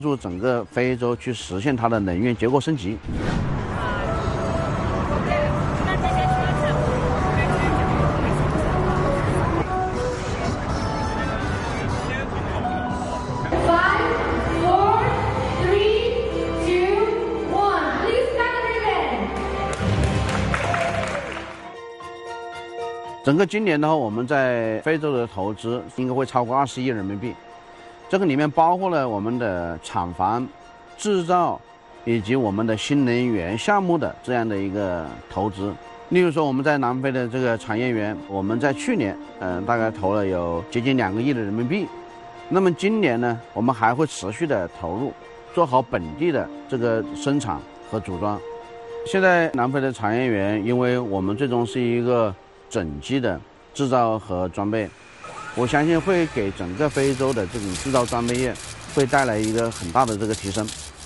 助整个非洲去实现它的能源结构升级。整个今年的话，我们在非洲的投资应该会超过20亿人民币，这个里面包括了我们的厂房、制造以及我们的新能源项目的这样的一个投资。例如说，我们在南非的这个产业园，我们在去年大概投了有接近2个亿的人民币。那么今年呢，我们还会持续的投入，做好本地的这个生产和组装。现在南非的产业园，因为我们最终是一个整机的制造和装备，我相信会给整个非洲的这种制造装备业会带来一个很大的这个提升。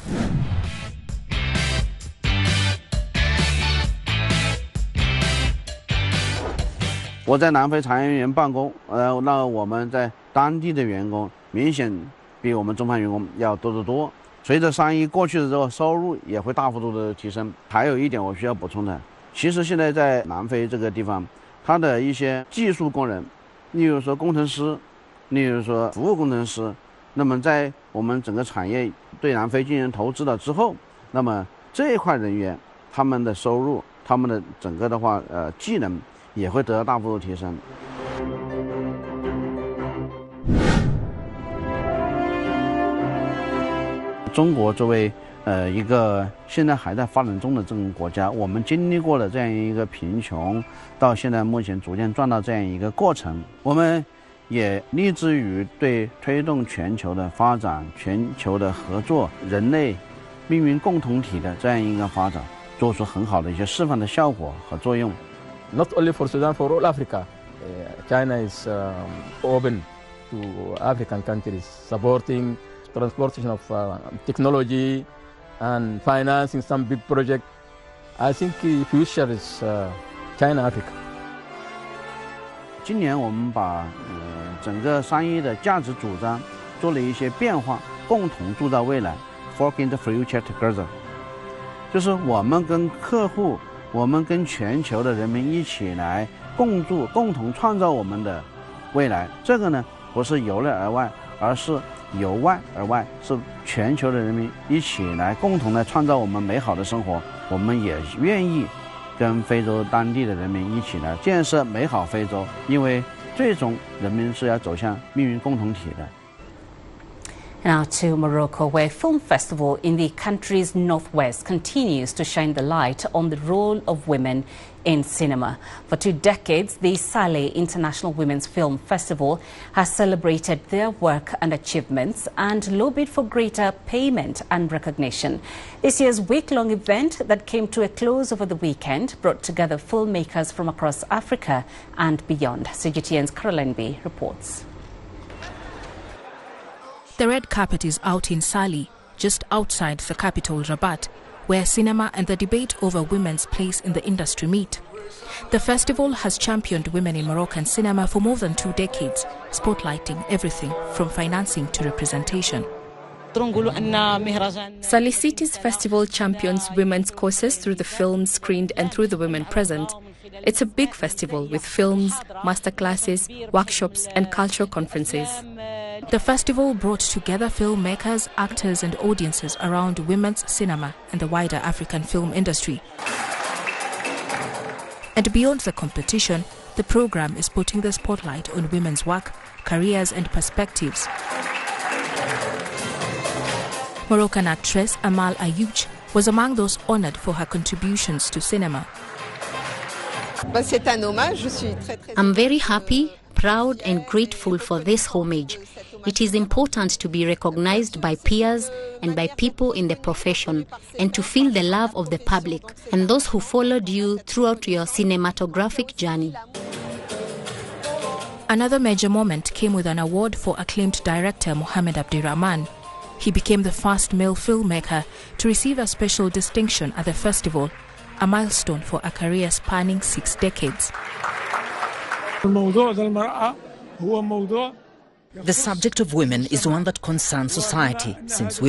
我在南非产业园办公，那我们在当地的员工明显比我们中方员工要多得多。随着3·1过去的之后，收入也会大幅度的提升。还有一点我需要补充的，其实现在在南非这个地方，它的一些技术工人，例如说工程师，例如说服务工程师，那么在我们整个产业对南非进行投资了之后，那么这一块人员他们的收入，他们的整个的话技能也会得到大幅度提升。中国作为一个现在还在发展中的这种国家，我们经历过了这样一个贫穷，到现在目前逐渐赚到这样一个过程，我们也立志于对推动全球的发展、全球的合作、人类命运共同体的这样一个发展，做出很好的一些示范的效果和作用。 Not only for Sudan, for all Africa, China is open to African countries, supporting transportation of technology and financing some big project. I think the future is China, Africa. 今年我们把整个3·1的价值主张做了一些变化，共同铸造未来 ，Forging the future together。就是我们跟客户，我们跟全球的人民一起来共筑，共同创造我们的未来。这个呢，不是由内而外，而是由外而外，是全球的人民一起来共同来创造我们美好的生活。我们也愿意跟非洲当地的人民一起来建设美好非洲，因为最终人民是要走向命运共同体的。 Now to Morocco, where film festival in the country's northwest continues to shine the light on the role of women in cinema. For 2 decades, the Saleh International Women's Film Festival has celebrated their work and achievements and lobbied for greater payment and recognition. This year's week-long event that came to a close over the weekend brought together filmmakers from across Africa and beyond. CGTN's Caroline B reports. The red carpet is out in Saleh, just outside the capital Rabat, where cinema and the debate over women's place in the industry meet. The festival has championed women in Moroccan cinema for more than 2 decades, spotlighting everything from financing to representation. Saleh City's festival champions women's causes through the films screened and through the women present. It's a big festival with films, masterclasses, workshops and cultural conferences. The festival brought together filmmakers, actors and audiences around women's cinema and the wider African film industry. And beyond the competition, the program is putting the spotlight on women's work, careers and perspectives. Moroccan actress Amal Ayouch was among those honored for her contributions to cinema. I'm very happy, proud and grateful for this homage. It is important to be recognized by peers and by people in the profession and to feel the love of the public and those who followed you throughout your cinematographic journey. Another major moment came with an award for acclaimed director Mohamed Abdirahman. He became the first male filmmaker to receive a special distinction at the festival, a milestone for a career spanning 6 decades. The subject of women is one that concerns society, since